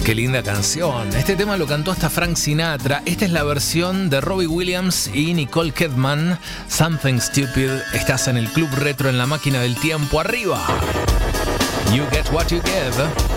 Qué linda canción. Este tema lo cantó hasta Frank Sinatra. Esta es la versión de Robbie Williams y Nicole Kidman. Something Stupid. Estás en el Club Retro en la máquina del tiempo. Arriba. You get what you give.